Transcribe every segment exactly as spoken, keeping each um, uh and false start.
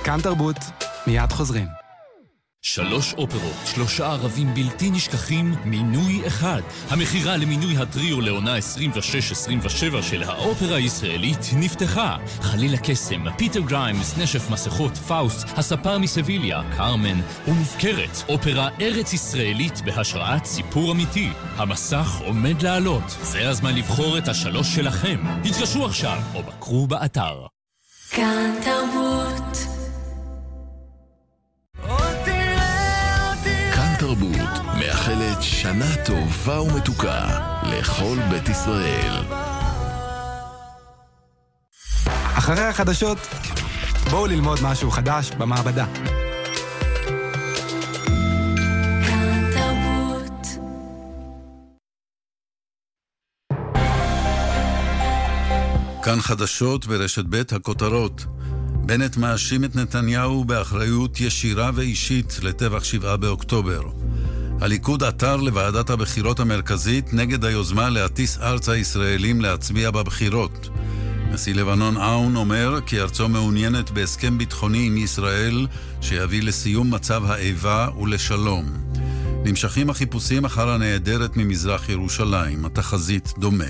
כאן תרבות, מיד חוזרים. שלוש אופרות, שלושה ערבים בלתי נשכחים, מינוי אחד. המחירה למינוי הטריו לעונה עשרים ושש עשרים ושבע של האופרה הישראלית נפתחה. חליל הקסם, פיטר גריימס, נשף מסכות, פאוסט, הספר מסביליה, קרמן ומופקרת. אופרה ארץ ישראלית בהשראת סיפור אמיתי. המסך עומד לעלות. זה הזמן לבחור את השלוש שלכם. התקשרו עכשיו או בקרו באתר. כאן תרבות. תרבות מאחלת שנה טובה ומתוקה לכל בית ישראל. אחרי החדשות, בואו ללמוד משהו חדש במעבדה. כאן תרבות. כאן חדשות ברשת ב' הכותרות. בנט מאשים את נתניהו באחריות ישירה ואישית לטבח שבעה באוקטובר. הליכוד עתר לוועדת הבחירות המרכזית נגד היוזמה להטיס ארצה ישראלים להצביע בבחירות. נשיא לבנון אאון אומר כי ארצו מעוניינת בהסכם ביטחוני עם ישראל שיביא לסיום מצב האיבה ולשלום. נמשכים החיפושים אחר הנעדרת ממזרח ירושלים, התחזית דומה.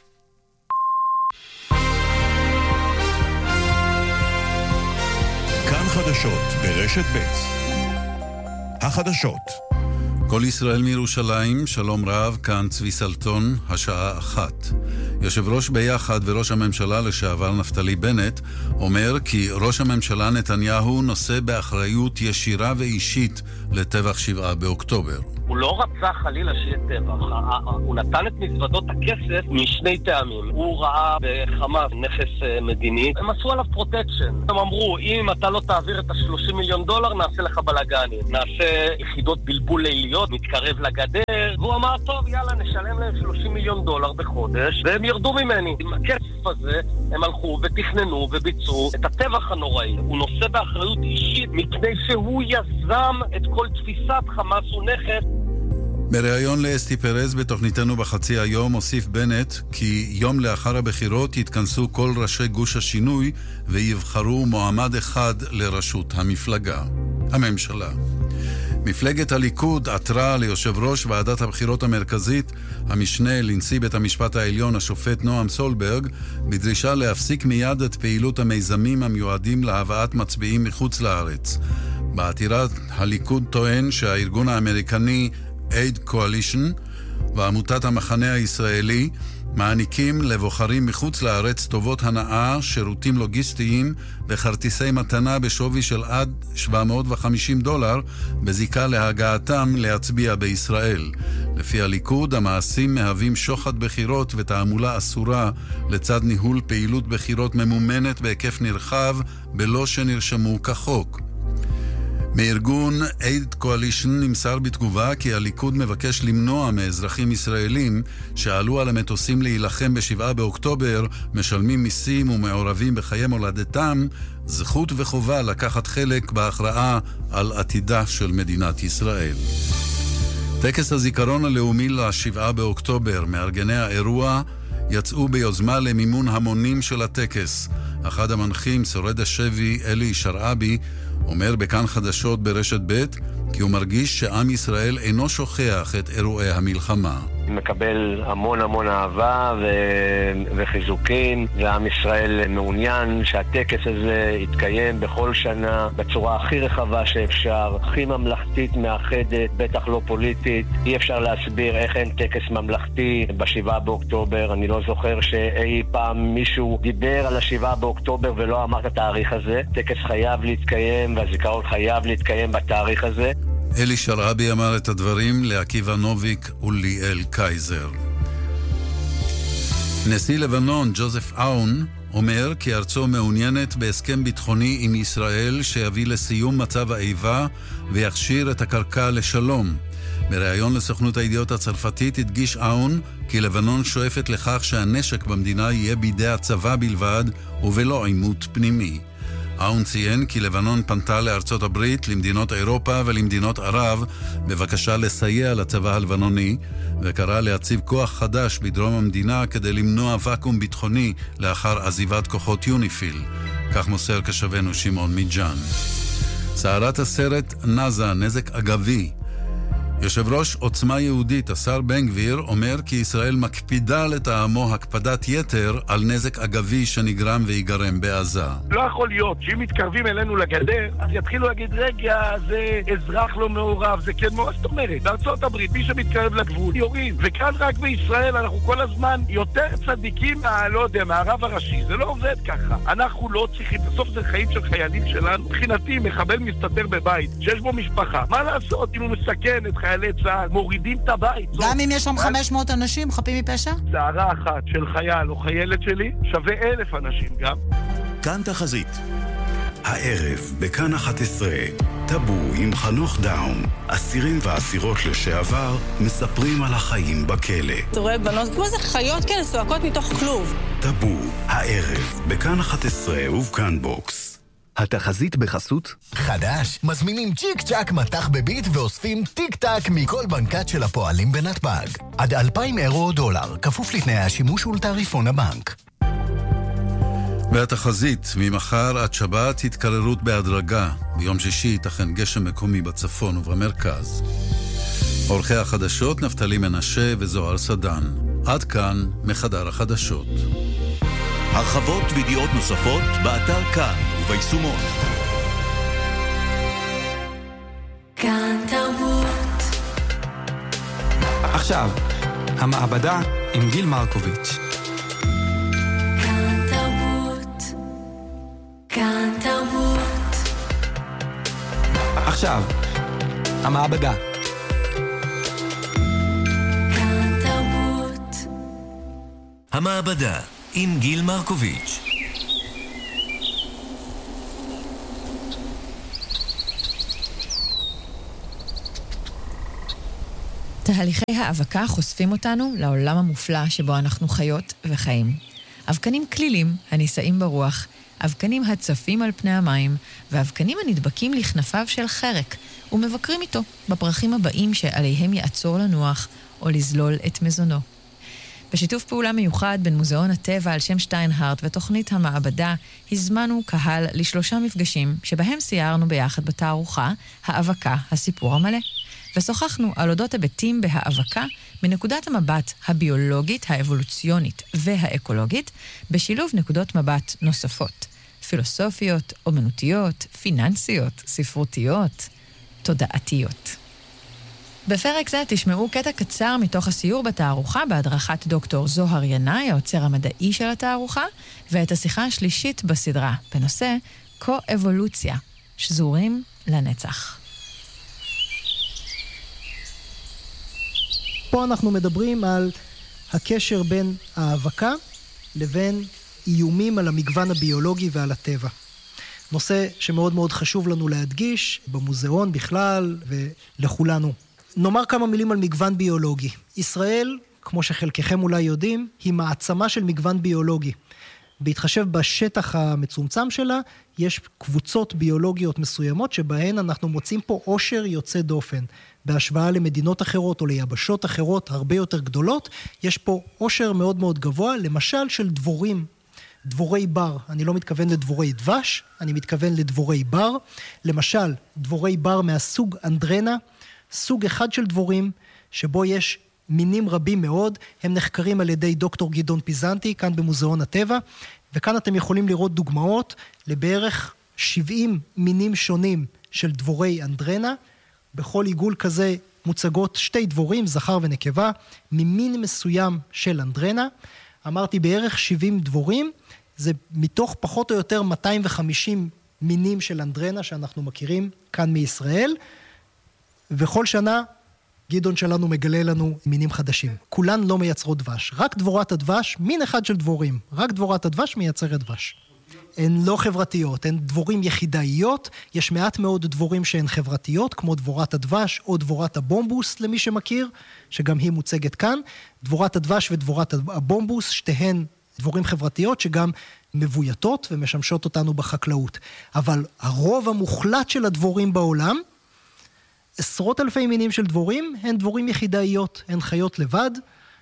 חדשות ברשת ב' החדשות. כל ישראל מירושלים, שלום רב, כאן צבי סלטון, השעה אחת. יושב ראש ביחד וראש הממשלה לשעבר נפתלי בנט אומר כי ראש הממשלה נתניהו נושא באחריות ישירה ואישית לטבח שבעה באוקטובר. הוא לא רצה חלילה שיהיה טבח, הוא נתן את מזוודות הכסף משני טעמים. הוא ראה בחמאס נכס מדיני, הם עשו עליו פרוטקשן. הם אמרו, אם אתה לא תעביר את ה-שלושים מיליון דולר, נעשה לך בלגנים. נעשה יחידות בלבול ליליות, מתקרב לגדר. והוא אמר, טוב, יאללה, נשלם להם שלושים מיליון דולר בחודש, והם ירדו ממני. עם הכסף הזה, הם הלכו ותכננו וביצעו את הטבח הנוראי. הוא נושא באחריות אישית, מפני שהוא יזם את כל תפיסת חמאס ונכס. בריאיון לאסתי פרז בתוכניתנו בחצי היום הוסיף בנט כי יום לאחר הבחירות יתכנסו כל ראשי גוש השינוי ויבחרו מועמד אחד לראשות המפלגה, הממשלה. מפלגת הליכוד עתרה ליושב ראש ועדת הבחירות המרכזית, המשנה לנשיא בית המשפט העליון השופט נועם סולברג, בדרישה להפסיק מיד את פעילות המיזמים המיועדים להבאת מצביעים מחוץ לארץ. בעתירה הליכוד טוען שהארגון האמריקני Aid Coalition ועמותת המחנה הישראלי מעניקים לבוחרים מחוץ לארץ טובות הנאה, שירותים לוגיסטיים וכרטיסי מתנה בשווי של עד שבע מאות וחמישים דולר בזיקה להגעתם להצביע בישראל. לפי הליכוד, המעשים מהווים שוחד בחירות ותעמולה אסורה לצד ניהול פעילות בחירות ממומנת בהיקף נרחב בלא שנרשמו כחוק. מארגון Aid Coalition נמסר בתגובה כי הליכוד מבקש למנוע מאזרחים ישראלים שעלו על המטוסים להילחם בשבעה באוקטובר, משלמים מיסים ומעורבים בחיי מולדתם, זכות וחובה לקחת חלק בהכרעה על עתידה של מדינת ישראל. טקס הזיכרון הלאומי לשבעה באוקטובר, מארגני האירוע יצאו ביוזמה למימון המונים של הטקס. אחד המנחים, שורד השבי אלי שרעבי, אומר בכאן חדשות ברשת ב' כי הוא מרגיש שעם ישראל אינו שוכח את אירועי המלחמה. מקבל המון המון אהבה ו- וחיזוקים, ועם ישראל מעוניין שהטקס הזה יתקיים בכל שנה בצורה הכי רחבה שאפשר, הכי ממלכתית מאחדת, בטח לא פוליטית. אי אפשר להסביר איך אין טקס ממלכתי בשבעה באוקטובר. אני לא זוכר שאי פעם מישהו דיבר על השבעה באוקטובר ולא אמר את התאריך הזה. טקס חייב להתקיים והזיכרון חייב להתקיים בתאריך הזה. אלי שרעבי אמר את הדברים לעקיבא נוביק וליאל קייזר. נשיא לבנון ג'וזף אאון אומר כי ארצו מעוניינת בהסכם ביטחוני עם ישראל שיביא לסיום מצב האיבה ויכשיר את הקרקע לשלום. בריאיון לסוכנות הידיעות הצרפתית הדגיש אאון כי לבנון שואפת לכך שהנשק במדינה יהיה בידי הצבא בלבד ובלא עימות פנימי. אאון ציין כי לבנון פנתה לארצות הברית, למדינות אירופה ולמדינות ערב בבקשה לסייע לצבא הלבנוני, וקרא להציב כוח חדש בדרום המדינה כדי למנוע וקום ביטחוני לאחר עזיבת כוחות יוניפיל. כך מוסר כשבנו שמעון מג'אן. סערת הסרט נזה, נזק אגבי. יושב ראש עוצמה יהודית, השר בן גביר, אומר כי ישראל מקפידה לטעמו הקפדת יתר על נזק אגבי שנגרם ויגרם בעזה. לא יכול להיות שאם מתקרבים אלינו לגדר, אז יתחילו להגיד, רגע, זה אזרח לא מעורב, זה כן מעורב. זאת אומרת, בארצות הברית, מי שמתקרב לגבול, יורים. וכאן רק בישראל אנחנו כל הזמן יותר צדיקים מה, לא יודע, מהרב הראשי. זה לא עובד ככה. אנחנו לא צריכים, בסוף זה חיים של חיילים שלנו. מבחינתי, מחבל מסתתר בבית, שיש בו משפחה. מה לעשות אם הוא מסכן את חיילי צה"ל, מורידים את הבית. גם אם יש שם חמש מאות אנשים חפים מפשע? שערה אחת של חייל או חיילת שלי שווה אלף אנשים גם. כאן תחזית. הערב בכאן אחת עשרה, טאבו עם חנוך דאום. אסירים ואסירות לשעבר מספרים על החיים בכלא. אתה רואה בנות כמו זה חיות כאלה סועקות מתוך כלוב. טאבו, הערב בכאן אחת עשרה ובכאן בוקס. התחזית בחסות חדש, מזמינים צ'יק צ'ק מתח בביט ואוספים טיק טק מכל בנקת של הפועלים בנתב"ג. עד אלפיים אירו או דולר, כפוף לתנאי השימוש ולתעריפון הבנק. והתחזית, ממחר עד שבת התקררות בהדרגה. ביום שישי ייתכן גשם מקומי בצפון ובמרכז. עורכי החדשות נפתלי מנשה וזוהר סדן. עד כאן מחדר החדשות. הרחבות וידיעות נוספות באתר כאן וביישומון. כאן תרבות. עכשיו, המעבדה עם גיל מרקוביץ'. כאן תרבות. כאן תרבות. עכשיו, המעבדה. כאן תרבות. המעבדה עם גיל מרקוביץ'. תהליכי האבקה חושפים אותנו לעולם המופלא שבו אנחנו חיות וחיים. אבקנים כלילים הנישאים ברוח, אבקנים הצפים על פני המים, ואבקנים הנדבקים לכנפיו של חרק, ומבקרים איתו בפרחים הבאים שעליהם יעצור לנוח או לזלול את מזונו. בשיתוף פעולה מיוחד בין מוזיאון הטבע על שם שטיינהרט ותוכנית המעבדה, הזמנו קהל לשלושה מפגשים שבהם סיירנו ביחד בתערוכה, האבקה, הסיפור המלא. ושוחחנו על אודות היבטים בהאבקה מנקודת המבט הביולוגית, האבולוציונית והאקולוגית, בשילוב נקודות מבט נוספות, פילוסופיות, אומנותיות, פיננסיות, ספרותיות, תודעתיות. בפרק זה תשמעו קטע קצר מתוך הסיור בתערוכה בהדרכת דוקטור זוהר ינאי, האוצר המדעי של התערוכה, ואת השיחה השלישית בסדרה בנושא קו-אבולוציה, שזורים לנצח. פה אנחנו מדברים על הקשר בין האבקה לבין איומים על המגוון הביולוגי ועל הטבע. נושא שמאוד מאוד חשוב לנו להדגיש במוזיאון בכלל ולכולנו. נאמר כמה מילים על מגוון ביולוגי. ישראל, כמו שחלקכם אולי יודעים, היא מעצמה של מגוון ביולוגי. בהתחשב בשטח המצומצם שלה, יש קבוצות ביולוגיות מסוימות שבהן אנחנו מוצאים פה עושר יוצא דופן. בהשוואה למדינות אחרות או ליבשות אחרות הרבה יותר גדולות, יש פה עושר מאוד מאוד גבוה, למשל של דבורים, דבורי בר. אני לא מתכוון לדבורי דבש, אני מתכוון לדבורי בר. למשל, דבורי בר מהסוג אנדרנה, סוג אחד של דבורים שבו יש מינים רבים מאוד, הם נחקרים על ידי דוקטור גדעון פיזנטי, כאן במוזיאון הטבע, וכאן אתם יכולים לראות דוגמאות לבערך שבעים מינים שונים של דבורי אנדרנה. בכל עיגול כזה מוצגות שתי דבורים, זכר ונקבה, ממין מסוים של אנדרנה. אמרתי בערך שבעים דבורים, זה מתוך פחות או יותר מאתיים וחמישים מינים של אנדרנה שאנחנו מכירים כאן מישראל, וכל שנה גדעון שלנו מגלה לנו מינים חדשים. כולן לא מייצרות דבש. רק דבורת הדבש, מין אחד של דבורים. רק דבורת הדבש מייצרת דבש. הן לא חברתיות, הן דבורים יחידאיות. יש מעט מאוד דבורים שהן חברתיות, כמו דבורת הדבש או דבורת הבומבוס, למי שמכיר, שגם היא מוצגת כאן. דבורת הדבש ודבורת הבומבוס, שתיהן דבורים חברתיות שגם מבויתות ומשמשות אותנו בחקלאות. אבל הרוב המוחלט של הדבורים בעולם, עשרות אלפי מינים של דבורים, הן דבורים יחידאיות, הן חיות לבד,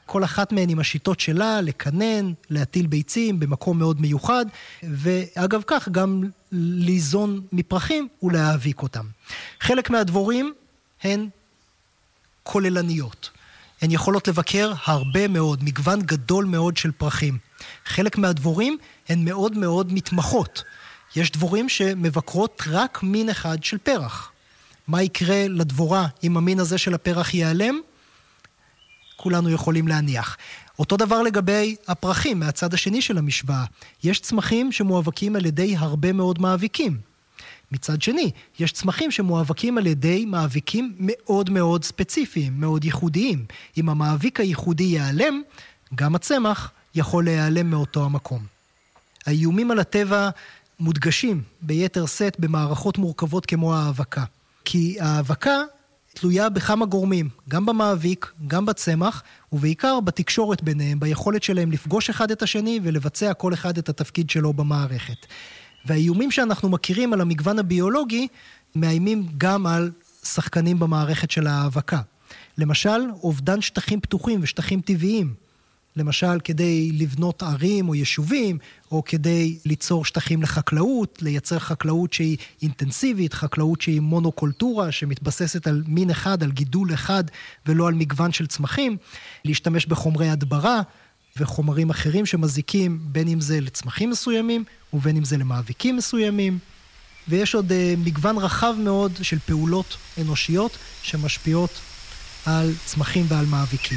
כל אחת מהן עם השיטות שלה, לקנן, להטיל ביצים במקום מאוד מיוחד, ואגב כך גם ליזון מפרחים ולהאביק אותם. חלק מהדבורים הן כוללניות. הן יכולות לבקר הרבה מאוד, מגוון גדול מאוד של פרחים. חלק מהדבורים הן מאוד מאוד מתמחות. יש דבורים שמבקרות רק מין אחד של פרח. מה יקרה לדבורה אם המין הזה של הפרח ייעלם? כולנו יכולים להניח. אותו דבר לגבי הפרחים, מהצד השני של המשוואה. יש צמחים שמואבקים על ידי הרבה מאוד מאביקים. מצד שני, יש צמחים שמואבקים על ידי מאביקים מאוד מאוד ספציפיים, מאוד ייחודיים. אם המאביק הייחודי ייעלם, גם הצמח יכול להיעלם מאותו המקום. האיומים על הטבע מודגשים ביתר סט במערכות מורכבות כמו האבקה. כי האבקה תלויה בכמה גורמים, גם במאביק, גם בצמח, ובעיקר בתקשורת ביניהם, ביכולת שלהם לפגוש אחד את השני ולבצע כל אחד את התפקיד שלו במערכת. והאיומים שאנחנו מכירים על המגוון הביולוגי, מאיימים גם על שחקנים במערכת של האבקה. למשל, אובדן שטחים פתוחים ושטחים טבעיים. למשל, כדי לבנות ערים או יישובים, או כדי ליצור שטחים לחקלאות, לייצר חקלאות שהיא אינטנסיבית, חקלאות שהיא מונוקולטורה, שמתבססת על מין אחד, על גידול אחד, ולא על מגוון של צמחים, להשתמש בחומרי הדברה, וחומרים אחרים שמזיקים, בין אם זה לצמחים מסוימים, ובין אם זה למאביקים מסוימים. ויש עוד מגוון רחב מאוד של פעולות אנושיות, שמשפיעות על צמחים ועל מאביקים.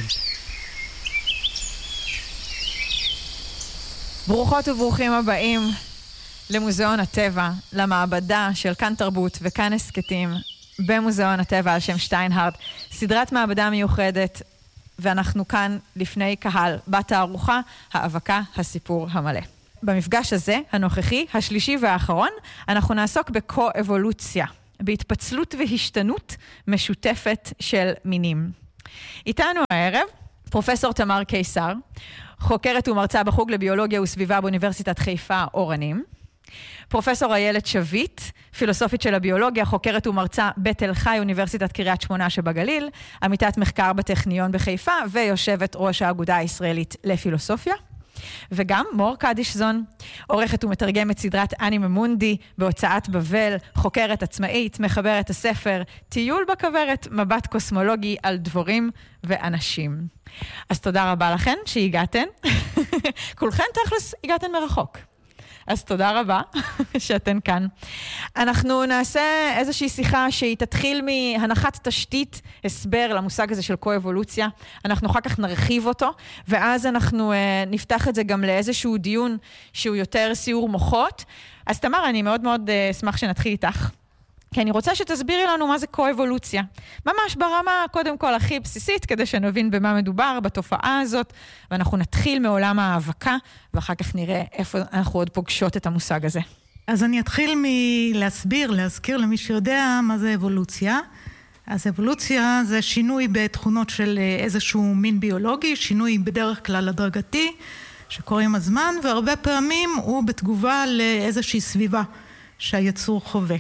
ברוכות וברוכים הבאים למוזיאון הטבע, למעבדה של כאן תרבות וכאן הסקטים במוזיאון הטבע על שם שטיינהרט, סדרת מעבדה מיוחדת, ואנחנו כאן לפני קהל בתערוכה האבקה הסיפור המלא. במפגש הזה, הנוכחי, השלישי והאחרון, אנחנו נעסוק בקו-אבולוציה, בהתפצלות והשתנות משותפת של מינים. איתנו הערב פרופסור תמר קיסר, חוקרת ומרצה בחוג לביולוגיה וסביבה באוניברסיטת חיפה אורנים. פרופסור איילת שביט, פילוסופית של הביולוגיה, חוקרת ומרצה בתל חי, אוניברסיטת קריית שמונה שבגליל, עמיתת מחקר בטכניון בחיפה, ויושבת ראש האגודה הישראלית לפילוסופיה. וגם מור קדישזון, עורכת ומתרגמת סדרת אנימה מונדי בהוצאת בבל, חוקרת עצמאית, מחברת הספר טיול בכוורת, מבט קוסמולוגי על דבורים ואנשים. אז תודה רבה לכן שהגעתן. כולכן תכלס הגעתן מרחוק. אז תודה רבה שאתן כאן. אנחנו נעשה איזושהי שיחה שהיא תתחיל מהנחת תשתית, הסבר למושג הזה של קו-אבולוציה. אנחנו אחר כך נרחיב אותו, ואז אנחנו uh, נפתח את זה גם לאיזשהו דיון שהוא יותר סיור מוחות. אז תמר, אני מאוד מאוד uh, אשמח שנתחיל איתך. כי אני רוצה שתסבירי לנו מה זה קו-אבולוציה. ממש ברמה, קודם כל, הכי בסיסית, כדי שנבין במה מדובר, בתופעה הזאת, ואנחנו נתחיל מעולם האבקה, ואחר כך נראה איפה אנחנו עוד פוגשות את המושג הזה. אז אני אתחיל מלהסביר, להזכיר למי שיודע מה זה אבולוציה. אז אבולוציה זה שינוי בתכונות של איזשהו מין ביולוגי, שינוי בדרך כלל הדרגתי, שקורה עם הזמן, והרבה פעמים הוא בתגובה לאיזושהי סביבה שהיצור חווה.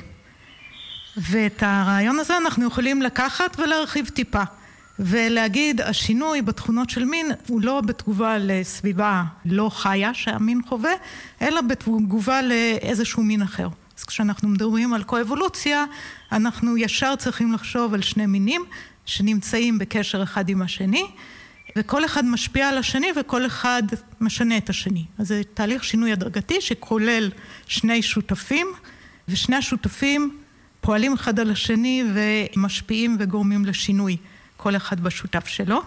ואת הרעיון הזה אנחנו יכולים לקחת ולהרחיב טיפה, ולהגיד השינוי בתכונות של מין הוא לא בתגובה לסביבה לא חיה שהמין חווה, אלא בתגובה לאיזשהו מין אחר. אז כשאנחנו מדברים על קו-אבולוציה, אנחנו ישר צריכים לחשוב על שני מינים שנמצאים בקשר אחד עם השני, וכל אחד משפיע על השני וכל אחד משנה את השני. אז זה תהליך שינוי הדרגתי שכולל שני שותפים, ושני השותפים פועלים אחד על השני ומשפיעים וגורמים לשינוי, כל אחד בשותף שלו.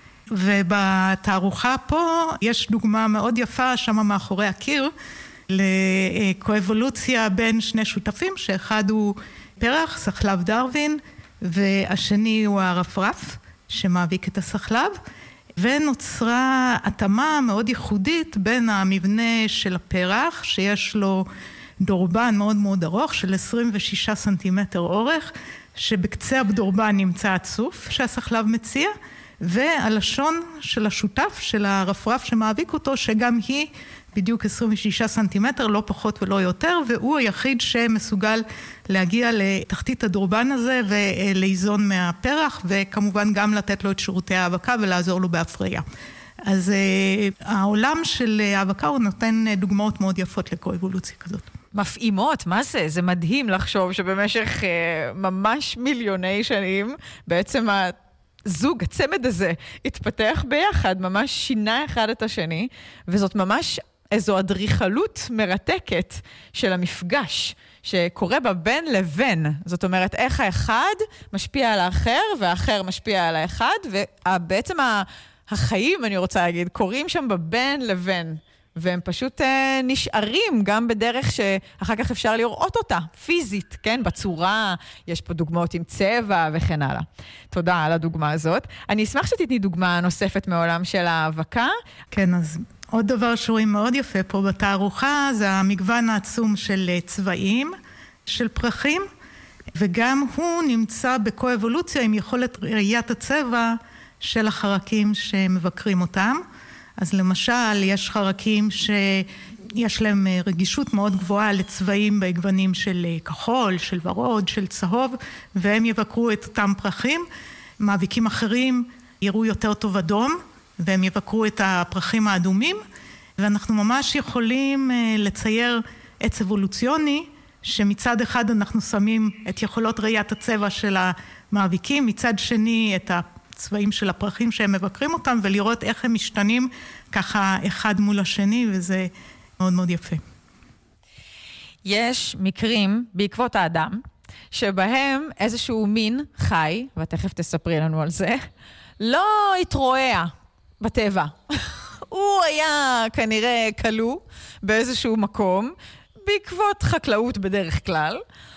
ובתערוכה פה יש דוגמה מאוד יפה שם מאחורי הקיר, לקו-אבולוציה בין שני שותפים, שאחד הוא פרח, סחלב דרווין, והשני הוא הרפרף, שמאביק את הסחלב, ונוצרה התאמה מאוד ייחודית בין המבנה של הפרח, שיש לו דורבן מאוד מאוד ארוך של עשרים ושישה סנטימטר אורך, שבקצה הדורבן נמצא הצוף שהסחלב מציע, והלשון של השותף של הרפרף שמאביק אותו, שגם היא בדיוק עשרים ושישה סנטימטר, לא פחות ולא יותר, והוא היחיד שמסוגל להגיע לתחתית הדורבן הזה ולאיזון מהפרח, וכמובן גם לתת לו את שירותי האבקה ולעזור לו בהפריה. אז uh, העולם של האבקה הוא נותן דוגמאות מאוד יפות לקואבולוציה כזאת. מפעימות, מה זה? זה מדהים לחשוב שבמשך uh, ממש מיליוני שנים, בעצם הזוג, הצמד הזה, התפתח ביחד, ממש שינה אחד את השני, וזאת ממש איזו אדריכלות מרתקת של המפגש, שקורה בה בין לבין. זאת אומרת, איך האחד משפיע על האחר, והאחר משפיע על האחד, ובעצם ה... החיים, אני רוצה להגיד, קוראים שם בבין לבין, והם פשוט אה, נשארים גם בדרך שאחר כך אפשר לראות אותה, פיזית, כן? בצורה, יש פה דוגמאות עם צבע וכן הלאה. תודה על הדוגמה הזאת. אני אשמח שתתני דוגמה נוספת מעולם של האבקה. כן, אז עוד דבר שרואים מאוד יפה פה בתערוכה, זה המגוון העצום של צבעים, של פרחים, וגם הוא נמצא בקואבולוציה עם יכולת ראיית הצבע, של החרקים שמבקרים אותם. אז למשל, יש חרקים שיש להם רגישות מאוד גבוהה לצבעים בגוונים של כחול, של ורוד, של צהוב, והם יבקרו את אותם פרחים. מאביקים אחרים יראו יותר טוב אדום, והם יבקרו את הפרחים האדומים, ואנחנו ממש יכולים לצייר עץ אבולוציוני, שמצד אחד אנחנו שמים את יכולות ראיית הצבע של המאביקים, מצד שני את הפרחים, צבעים של הפרחים שהם מבקרים אותם, ולראות איך הם משתנים ככה אחד מול השני, וזה מאוד מאוד יפה. יש מקרים בעקבות האדם, שבהם איזשהו מין חי, ותכף תספרי לנו על זה, לא התרועע בטבע. הוא היה כנראה כלוא באיזשהו מקום, בעקבות חקלאות בדרך כלל,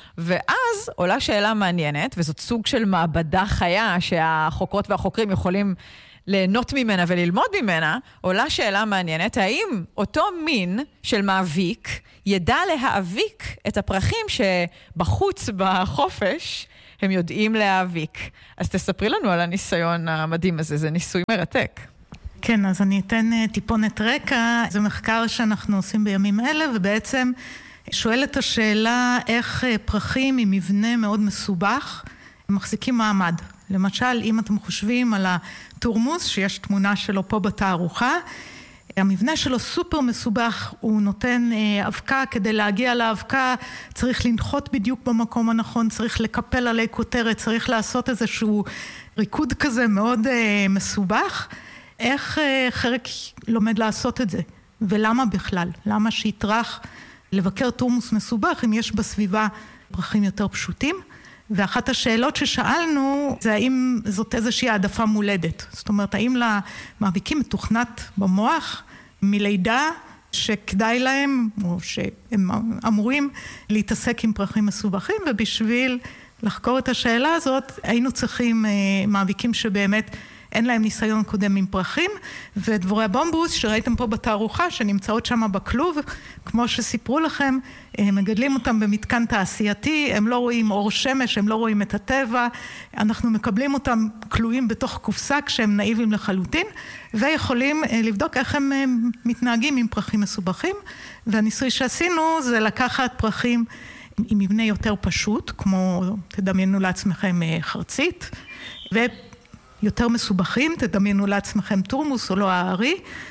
ואז עולה שאלה מעניינת, וזאת סוג של מעבדה חיה שהחוקרות והחוקרים יכולים ליהנות ממנה וללמוד ממנה, עולה שאלה מעניינת, האם אותו מין של מאביק ידע להאביק את הפרחים שבחוץ בחופש הם יודעים להאביק. אז תספרי לנו על הניסיון המדהים הזה, זה ניסוי מרתק. כן, אז אני אתן טיפונת רקע, זה מחקר שאנחנו עושים בימים אלה, ובעצם שואל את השאלה איך פרחים עם מבנה מאוד מסובך מחזיקים מעמד. למשל, אם אתם חושבים על התורמוס, שיש תמונה שלו פה בתערוכה, המבנה שלו סופר מסובך, הוא נותן אבקה, כדי להגיע לאבקה צריך לנחות בדיוק במקום הנכון, צריך לקפל עלי כותרת, צריך לעשות איזשהו ריקוד כזה מאוד מסובך. איך חרק לומד לעשות את זה? ולמה בכלל? למה שיטרח לבקר תורמוס מסובך אם יש בסביבה פרחים יותר פשוטים? ואחת השאלות ששאלנו זה האם זאת איזושהי העדפה מולדת. זאת אומרת, האם למאביקים מתוכנת במוח מלידה שכדאי להם, או שהם אמורים להתעסק עם פרחים מסובכים, ובשביל לחקור את השאלה הזאת היינו צריכים מאביקים שבאמת אין להם ניסיון קודם עם פרחים, ודבורי הבומבוס שראיתם פה בתערוכה, שנמצאות שם בכלוב, כמו שסיפרו לכם, מגדלים אותם במתקן תעשייתי, הם לא רואים אור שמש, הם לא רואים את הטבע, אנחנו מקבלים אותם כלואים בתוך קופסה כשהם נאיבים לחלוטין, ויכולים לבדוק איך הם מתנהגים עם פרחים מסובכים, והניסוי שעשינו זה לקחת פרחים עם מבנה יותר פשוט, כמו תדמיינו לעצמכם חרצית, ו... יותר מסובכים, תדמיינו לעצמכם תורמוס או לא הארי,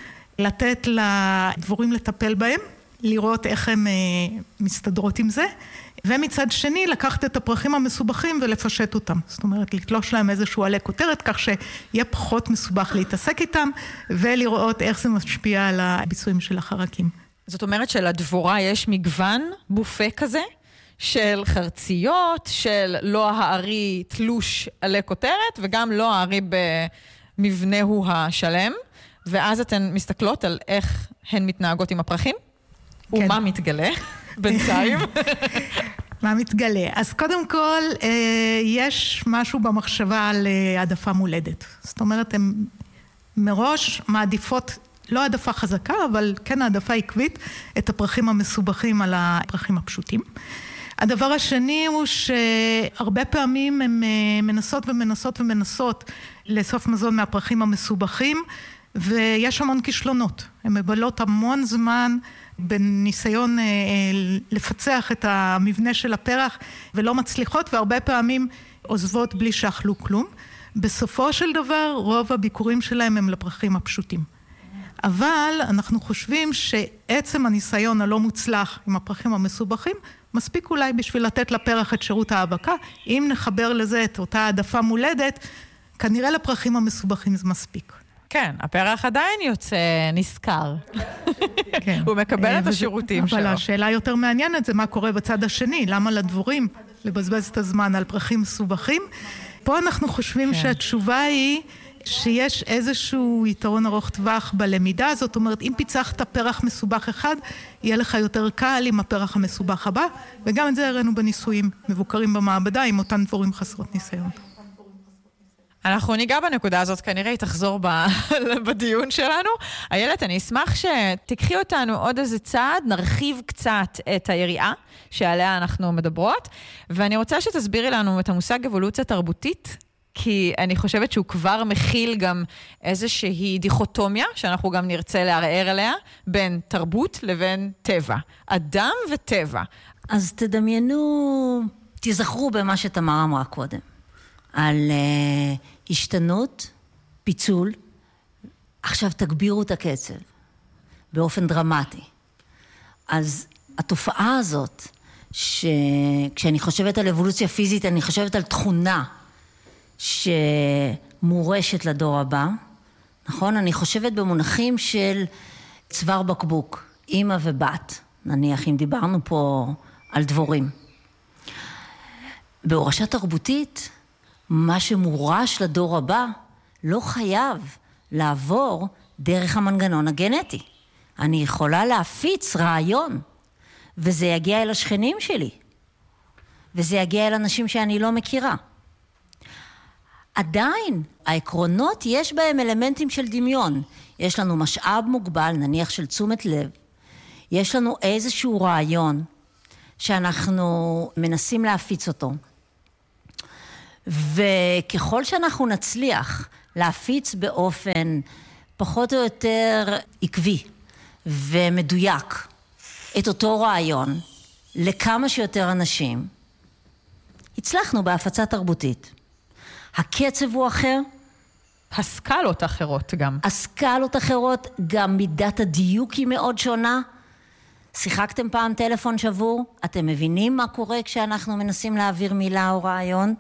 לתת לדבורים לטפל בהם, לראות איך הם מסתדרות עם זה, ומצד שני לקחת את הפרחים המסובכים ולפשט אותם. זאת אומרת, לתלוש להם איזשהו עלי כותרת, כך שיהיה פחות מסובך להתעסק איתם, ולראות איך זה משפיע על הביצועים של החרקים. זאת אומרת שלדבורה יש מגוון בופה כזה, של חרציות, של לא הארי תלוש עלי כותרת, וגם לא הארי במבנהו השלם, ואז אתן מסתכלות על איך הן מתנהגות עם הפרחים, כן. ומה מתגלה בינתיים. מה מתגלה? אז קודם כל, יש משהו במחשבה על העדפה מולדת. זאת אומרת, הן מראש מעדיפות, לא העדפה חזקה, אבל כן העדפה עקבית, את הפרחים המסובכים על הפרחים הפשוטים. הדבר השני הוא שהרבה פעמים הן מנסות ומנסות ומנסות לאסוף מזון מהפרחים המסובכים, ויש המון כישלונות. הן מבלות המון זמן בניסיון אה, לפצח את המבנה של הפרח, ולא מצליחות, והרבה פעמים עוזבות בלי שאכלו כלום. בסופו של דבר, רוב הביקורים שלהם הם לפרחים הפשוטים. אבל אנחנו חושבים שעצם הניסיון הלא מוצלח עם הפרחים המסובכים, מספיק אולי בשביל לתת לפרח את שירות ההאבקה. אם נחבר לזה את אותה העדפה מולדת, כנראה לפרחים המסובכים זה מספיק. כן, הפרח עדיין יוצא נזכר. כן. הוא מקבל את השירותים שלו. אבל השאלה יותר מעניינת זה מה קורה בצד השני. למה לדבורים לבזבז את הזמן על פרחים מסובכים? פה אנחנו חושבים כן. שהתשובה היא שיש איזשהו יתרון ארוך טווח בלמידה. זאת אומרת, אם פיצחת פרח מסובך אחד, יהיה לך יותר קל עם הפרח המסובך הבא. וגם את זה הראינו בניסויים מבוקרים במעבדה עם אותן דבורים חסרות ניסיון. אנחנו ניגע בנקודה הזאת, כנראה היא תחזור בדיון שלנו. איילת, אני אשמח שתקחי אותנו עוד איזה צעד, נרחיב קצת את היריעה שעליה אנחנו מדברות, ואני רוצה שתסבירי לנו את המושג אבולוציה תרבותית, כי אני חושבת שהוא כבר מכיל גם איזושהי דיכוטומיה, שאנחנו גם נרצה לערער עליה, בין תרבות לבין טבע. אדם וטבע. אז תדמיינו, תזכרו במה שתמר אמרה קודם. על uh, השתנות, פיצול, עכשיו תגבירו את הקצב באופן דרמטי. אז התופעה הזאת, שכשאני חושבת על אבולוציה פיזית, אני חושבת על תכונה שמורשת לדור הבא, נכון? אני חושבת במונחים של צוואר בקבוק, אמא ובת, נניח אם דיברנו פה על דבורים. בהורשה תרבותית, מה שמורש לדור הבא לא חייב לעבור דרך המנגנון הגנטי. אני יכולה להפיץ רעיון, וזה יגיע אל השכנים שלי, וזה יגיע אל אנשים שאני לא מכירה. עדיין, העקרונות יש בהם אלמנטים של דמיון. יש לנו משאב מוגבל, נניח של תשומת לב. יש לנו איזשהו רעיון שאנחנו מנסים להפיץ אותו. וככל שאנחנו נצליח להפיץ באופן פחות או יותר עקבי ומדויק את אותו רעיון לכמה שיותר אנשים, הצלחנו בהפצה תרבותית. הקצב הוא אחר. הסקלות אחרות גם. הסקלות אחרות, גם מידת הדיוק היא מאוד שונה. שיחקתם פעם טלפון שבור? אתם מבינים מה קורה כשאנחנו מנסים להעביר מילה או רעיון?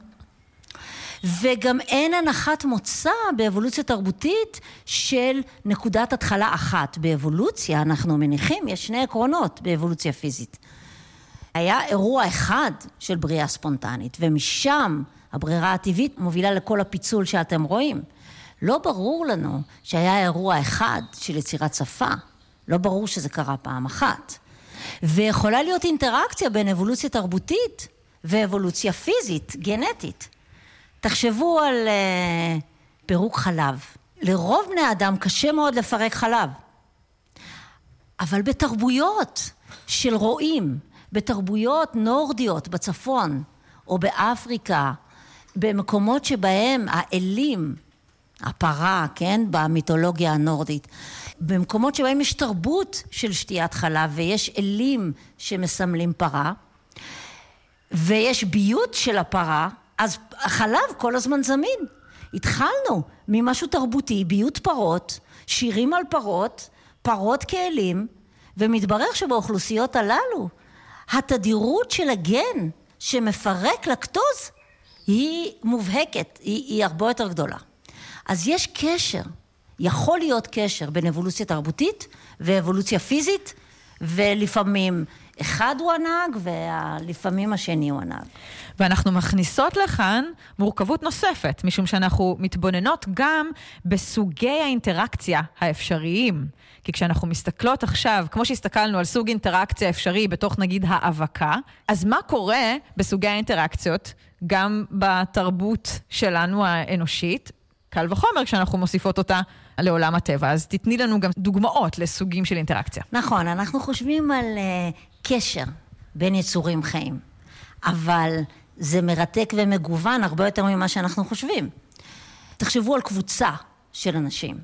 וגם אין הנחת מוצא באבולוציה תרבותית של נקודת התחלה אחת. באבולוציה אנחנו מניחים, יש שני עקרונות באבולוציה פיזית. היה אירוע אחד של בריאה ספונטנית, ומשם הברירה הטבעית מובילה לכל הפיצול שאתם רואים. לא ברור לנו שהיה אירוע אחד של יצירת שפה. לא ברור שזה קרה פעם אחת. ויכולה להיות אינטראקציה בין אבולוציה תרבותית ואבולוציה פיזית, גנטית. תחשבו על uh, פירוק חלב. לרוב בני אדם קשה מאוד לפרק חלב. אבל בתרבויות של רועים, בתרבויות נורדיות בצפון או באפריקה, במקומות שבהם האלים, הפרה, כן, במיתולוגיה הנורדית, במקומות שבהם יש תרבות של שתיית חלב ויש אלים שמסמלים פרה, ויש ביות של הפרה, אז החלב כל הזמן זמין. התחלנו ממשהו תרבותי, ביות פרות, שירים על פרות, פרות כאלים, ומתברר שבאוכלוסיות הללו, התדירות של הגן שמפרק לקטוז, היא מובהקת, היא, היא הרבה יותר גדולה. אז יש קשר, יכול להיות קשר בין אבולוציה תרבותית ואבולוציה פיזית, ולפעמים אחד הוא הנהג, ולפעמים השני הוא הנהג. ואנחנו מכניסות לכאן מורכבות נוספת, משום שאנחנו מתבוננות גם בסוגי האינטראקציה האפשריים. כי כשאנחנו מסתכלות עכשיו, כמו שהסתכלנו על סוג אינטראקציה אפשרי בתוך נגיד האבקה, אז מה קורה בסוגי האינטראקציות, גם בתרבות שלנו האנושית, קל וחומר כשאנחנו מוסיפות אותה לעולם הטבע. אז תתני לנו גם דוגמאות לסוגים של אינטראקציה. נכון, אנחנו חושבים על uh, קשר בין יצורים חיים, אבל זה מרתק ומגוון הרבה יותר ממה שאנחנו חושבים. תחשבו על קבוצה של אנשים.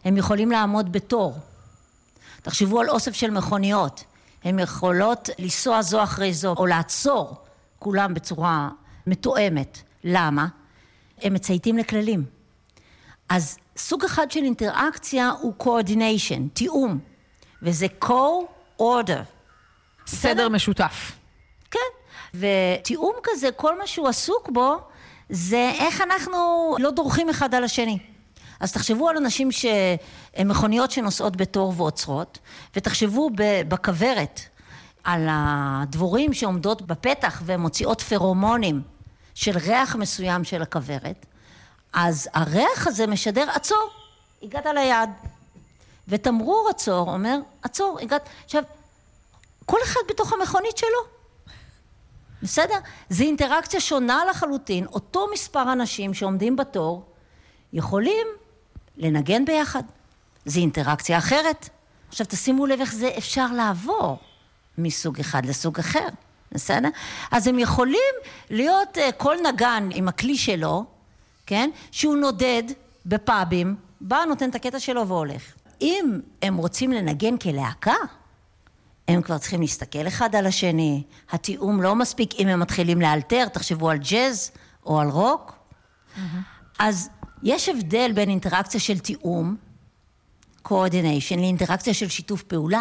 הם יכולים לעמוד בתור. תחשבו על אוסף של מכוניות. הן יכולות לנסוע זו אחרי זו, או לעצור כולם בצורה מתואמת. למה? הם מצייתים לכללים. אז סוג אחד של אינטראקציה הוא coordination, תיאום. וזה co-order. סדר משותף. כן. ותיאום כזה, כל מה שהוא עסוק בו, זה איך אנחנו לא דורכים אחד על השני. אז תחשבו על אנשים שהם מכוניות שנוסעות בתור ועוצרות, ותחשבו בכוורת על הדבורים שעומדות בפתח ומוציאות פרומונים של ריח מסוים של הכוורת, אז הריח הזה משדר, עצור, הגעת ליעד. ותמרור עצור אומר, עצור, הגעת. עכשיו, כל אחד בתוך המכונית שלו. בסדר? זו אינטראקציה שונה לחלוטין. אותו מספר אנשים שעומדים בתור, יכולים לנגן ביחד. זו אינטראקציה אחרת. עכשיו תשימו לב איך זה אפשר לעבור מסוג אחד לסוג אחר. בסדר? אז הם יכולים להיות כל נגן עם הכלי שלו, כן? שהוא נודד בפאבים, בא, נותן את הקטע שלו והולך. אם הם רוצים לנגן כלהקה, הם כבר צריכים להסתכל אחד על השני. התיאום לא מספיק אם הם מתחילים לאלתר, תחשבו על ג'אז או על רוק. Mm-hmm. אז יש הבדל בין אינטראקציה של תיאום, coordination, לאינטראקציה של שיתוף פעולה.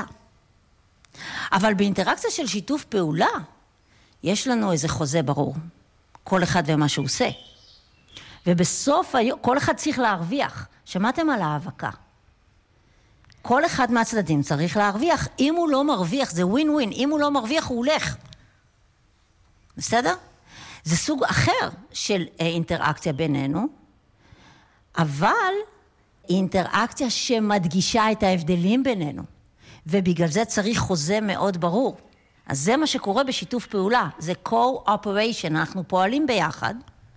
אבל באינטראקציה של שיתוף פעולה, יש לנו איזה חוזה ברור. כל אחד ומה שהוא עושה. ובסוף היום, כל אחד צריך להרוויח. שמעתם על ההאבקה? כל אחד מהצדדים צריך להרוויח. אם הוא לא מרוויח, זה ווין ווין. אם הוא לא מרוויח, הוא הולך. בסדר? זה סוג אחר של אינטראקציה בינינו, אבל אינטראקציה שמדגישה את ההבדלים בינינו. ובגלל זה צריך חוזה מאוד ברור. אז זה מה שקורה בשיתוף פעולה. זה co-operation. אנחנו פועלים ביחד,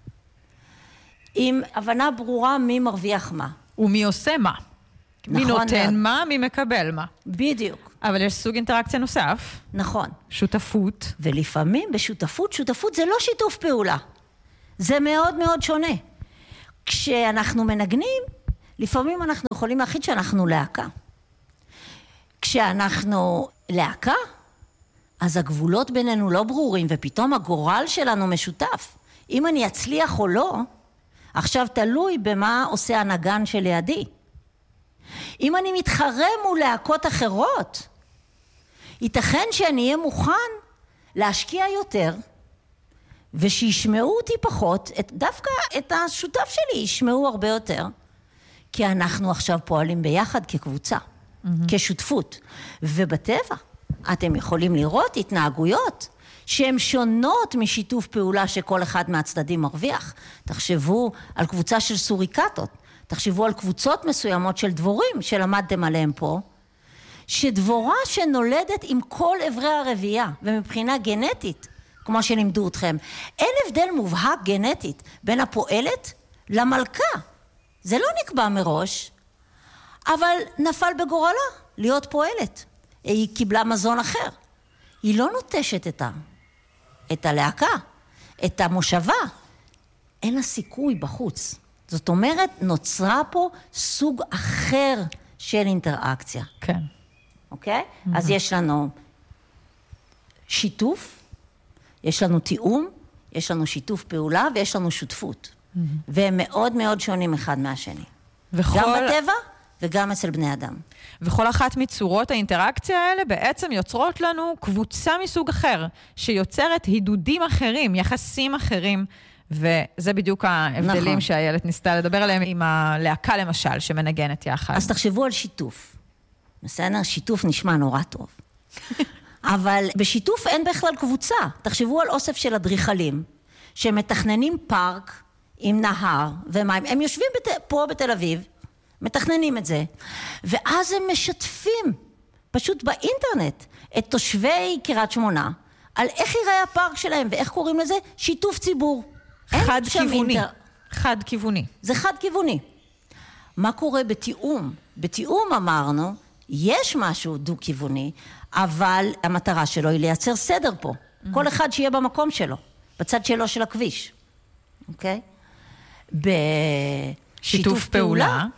עם הבנה ברורה מי מרוויח מה. ומי עושה מה. מי נכון נותן מאוד. מה, מי מקבל מה. בדיוק. אבל יש סוג אינטראקציה נוסף. נכון. שותפות. ולפעמים בשותפות, שותפות זה לא שיתוף פעולה. זה מאוד מאוד שונה. כשאנחנו מנגנים, לפעמים אנחנו יכולים להחליט שאנחנו להקה. כשאנחנו להקה, אז הגבולות בינינו לא ברורים, ופתאום הגורל שלנו משותף. אם אני אצליח או לא, עכשיו תלוי במה עושה הנגן שלידי. אם אני מתחרה מול להקות אחרות, ייתכן שאני אהיה מוכן להשקיע יותר, ושישמעו אותי פחות, את, דווקא את השותף שלי ישמעו הרבה יותר, כי אנחנו עכשיו פועלים ביחד כקבוצה, mm-hmm. כשותפות. ובטבע אתם יכולים לראות התנהגויות שהן שונות משיתוף פעולה שכל אחד מהצדדים מרוויח. תחשבו על קבוצה של סוריקטות, תחשבו על קבוצות מסוימות של דבורים שלמדתם עליהם פה, שדבורה שנולדת עם כל עברי הרבייה, ומבחינה גנטית, כמו שלימדו אתכם, אין הבדל מובהק גנטית בין הפועלת למלכה. זה לא נקבע מראש, אבל נפל בגורלה להיות פועלת. היא קיבלה מזון אחר. היא לא נוטשת את, ה, את הלהקה, את המושבה. אין לה סיכוי בחוץ. זאת אומרת, נוצרה פה סוג אחר של אינטראקציה. כן. אוקיי? Mm-hmm. אז יש לנו שיתוף, יש לנו תיאום, יש לנו שיתוף פעולה ויש לנו שותפות. Mm-hmm. והם מאוד מאוד שונים אחד מהשני. וכל... גם בטבע וגם אצל בני אדם. וכל אחת מצורות האינטראקציה האלה בעצם יוצרות לנו קבוצה מסוג אחר, שיוצרת הידודים אחרים, יחסים אחרים, וזה בדיוק ההבדלים נכון. שהילד ניסתה לדבר עליהם עם הלהקה למשל, שמנגנת יחד. אז תחשבו על שיתוף. בסדר? שיתוף נשמע נורא טוב. אבל בשיתוף אין בכלל קבוצה. תחשבו על אוסף של אדריכלים, שמתכננים פארק עם נהר ומים. הם יושבים בת... פה בתל אביב, מתכננים את זה, ואז הם משתפים, פשוט באינטרנט, את תושבי קריית שמונה, על איך ייראה הפארק שלהם, ואיך קוראים לזה? שיתוף ציבור. חד כיווני. אינטר... חד כיווני. זה חד כיווני. מה קורה בתיאום? בתיאום אמרנו, יש משהו דו-כיווני, אבל המטרה שלו היא לייצר סדר פה. Mm-hmm. כל אחד שיהיה במקום שלו, בצד שלו של הכביש. אוקיי? בשיתוף פעולה,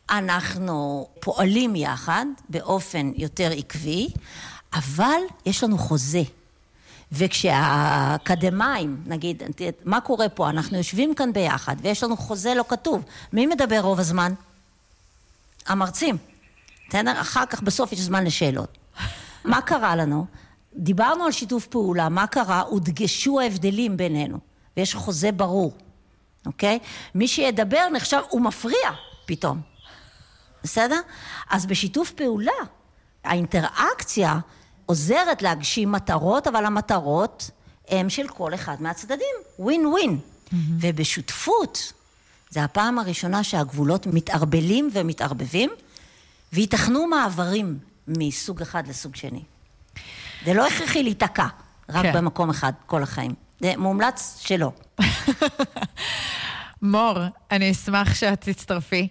אנחנו פועלים יחד באופן יותר עקבי, אבל יש לנו חוזה. וכשהאקדמיים, נגיד, מה קורה פה? אנחנו יושבים כאן ביחד, ויש לנו חוזה לא כתוב. מי מדבר רוב הזמן? המרצים. אחר כך בסוף יש זמן לשאלות. מה קרה לנו? דיברנו על שיתוף פעולה, מה קרה? הודגשו ההבדלים בינינו, ויש חוזה ברור. אוקיי? מי שידבר נחשב, הוא מפריע פתאום. בסדר? אז בשיתוף פעולה, האינטראקציה עוזרת להגשים מטרות, אבל המטרות הם של כל אחד מהצדדים. ווין ווין. Mm-hmm. ובשותפות, זה הפעם הראשונה שהגבולות מתערבלים ומתערבבים, ויתכנו מעברים מסוג אחד לסוג שני. זה לא הכרחי להתעקע, רק כן. במקום אחד כל החיים. זה מומלץ שלא. מור, אני אשמח שאת תצטרפי,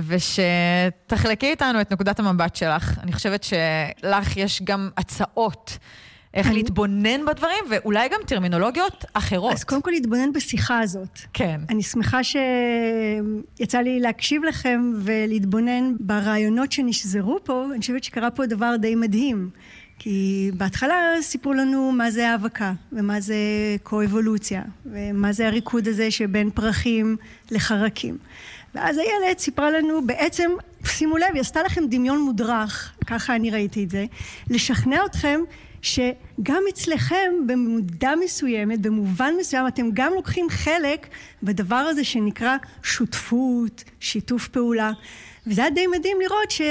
ושתחלקי איתנו את נקודת המבט שלך. אני חושבת שלך יש גם הצעות איך להתבונן בדברים, ואולי גם טרמינולוגיות אחרות. אז קודם כל להתבונן בשיחה הזאת. כן. אני שמחה שיצא לי להקשיב לכם ולהתבונן ברעיונות שנשזרו פה. אני חושבת שקרה פה דבר די מדהים. כי בהתחלה סיפרו לנו מה זה האבקה, ומה זה קו-אבולוציה, ומה זה הריקוד הזה שבין פרחים לחרקים. ואז הילד סיפרה לנו, בעצם, שימו לב, היא עשתה לכם דמיון מודרך, ככה אני ראיתי את זה, לשכנע אתכם שגם אצלכם במודע מסוימת, במובן מסוים, אתם גם לוקחים חלק בדבר הזה שנקרא שותפות, שיתוף פעולה. וזה היה די מדהים לראות ש...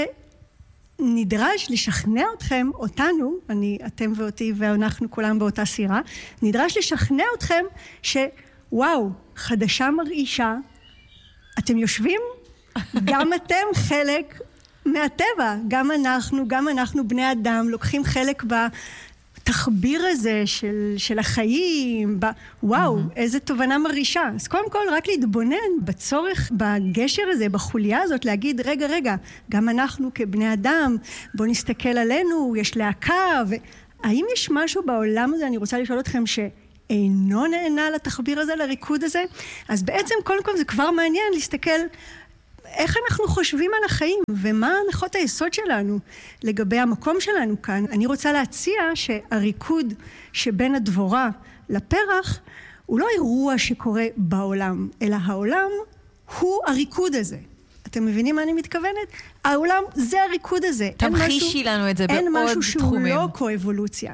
נדרש לשכנע אתכם, אותנו, אני, אתם ואותי ואנחנו כולם באותה סירה, נדרש לשכנע אתכם שוואו, חדשה מרעישה, אתם יושבים? גם אתם חלק מהטבע, גם אנחנו, גם אנחנו בני אדם, לוקחים חלק בתחביר הזה של, של החיים, ב, וואו, mm-hmm. איזה תובנה מרעישה. אז קודם כל, רק להתבונן בצורך, בגשר הזה, בחוליה הזאת, להגיד, רגע, רגע, גם אנחנו כבני אדם, בואו נסתכל עלינו, יש להקה, והאם יש משהו בעולם הזה, אני רוצה לשאול אתכם, שאינו נהנה לתחביר הזה, לריקוד הזה? אז בעצם, קודם כל, זה כבר מעניין להסתכל, איך אנחנו חושבים על החיים, ומה הנחות היסוד שלנו לגבי המקום שלנו כאן. אני רוצה להציע שהריקוד שבין הדבורה לפרח, הוא לא אירוע שקורה בעולם, אלא העולם הוא הריקוד הזה. אתם מבינים מה אני מתכוונת? העולם זה הריקוד הזה. תמחישי לנו את זה בעוד תחומים. אין משהו שהוא לא קו-אבולוציה.